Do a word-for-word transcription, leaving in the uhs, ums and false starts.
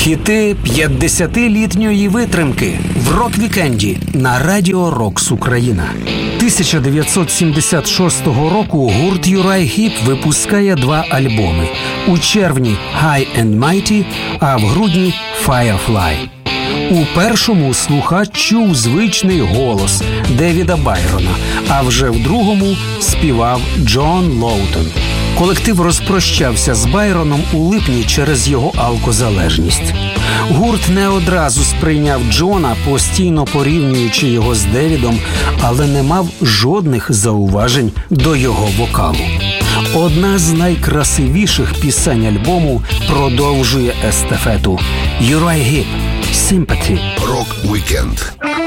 Хіти п'ятдесятилітньої витримки в рок-вікенді на Радіо Рокс Україна. тисяча дев'ятсот сімдесят шостого року гурт Юрай Гіп випускає два альбоми. У червні «High and Mighty», а в грудні «Firefly». У першому слухач чув звичний голос Девіда Байрона, а вже в другому співав Джон Лоутон. Колектив розпрощався з Байроном у липні через його алкозалежність. Гурт не одразу сприйняв Джона, постійно порівнюючи його з Девідом, але не мав жодних зауважень до його вокалу. Одна з найкрасивіших пісень альбому продовжує естафету. Юрай Гіп, «Sympathy». Рок-вікенд.